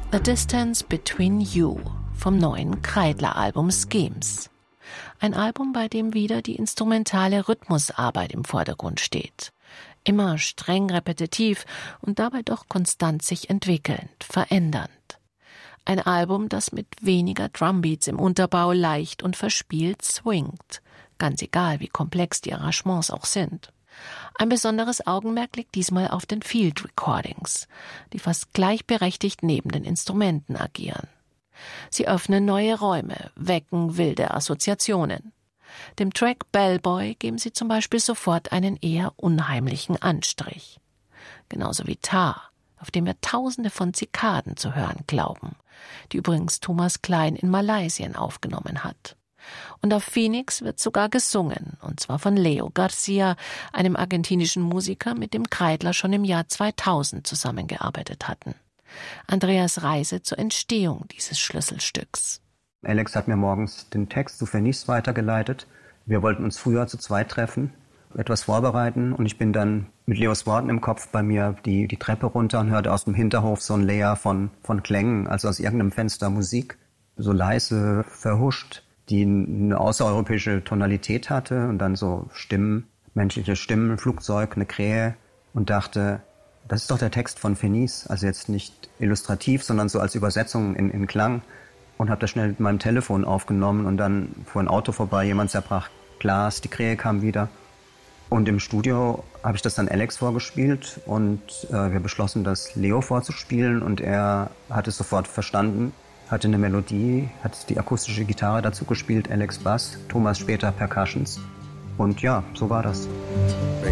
The Distance Between You vom neuen Kreidler-Album Schemes. Ein Album, bei dem wieder die instrumentale Rhythmusarbeit im Vordergrund steht. Immer streng repetitiv und dabei doch konstant sich entwickelnd, verändernd. Ein Album, das mit weniger Drumbeats im Unterbau leicht und verspielt swingt, ganz egal wie komplex die Arrangements auch sind. Ein besonderes Augenmerk liegt diesmal auf den Field Recordings, die fast gleichberechtigt neben den Instrumenten agieren. Sie öffnen neue Räume, wecken wilde Assoziationen. Dem Track Bellboy geben sie zum Beispiel sofort einen eher unheimlichen Anstrich. Genauso wie Tar, auf dem wir Tausende von Zikaden zu hören glauben, die übrigens Thomas Klein in Malaysia aufgenommen hat. Und auf Phoenix wird sogar gesungen, und zwar von Leo Garcia, einem argentinischen Musiker, mit dem Kreidler schon im Jahr 2000 zusammengearbeitet hatten. Andreas Reise zur Entstehung dieses Schlüsselstücks. Alex hat mir morgens den Text zu Phoenix weitergeleitet. Wir wollten uns früher zu zweit treffen, etwas vorbereiten, und ich bin dann mit Leos Worten im Kopf bei mir die Treppe runter und hörte aus dem Hinterhof so ein Leer von Klängen, also aus irgendeinem Fenster Musik, so leise, verhuscht, die eine außereuropäische Tonalität hatte und dann so Stimmen, menschliche Stimmen, Flugzeug, eine Krähe, und dachte, das ist doch der Text von Phoenix, also jetzt nicht illustrativ, sondern so als Übersetzung in Klang, und habe das schnell mit meinem Telefon aufgenommen, und dann fuhr ein Auto vorbei, jemand zerbrach Glas, die Krähe kam wieder, und im Studio habe ich das dann Alex vorgespielt, und wir beschlossen, das Leo vorzuspielen, und er hat es sofort verstanden, hatte eine Melodie, hat die akustische Gitarre dazu gespielt, Alex Bass, Thomas später Percussions. Und ja, so war das.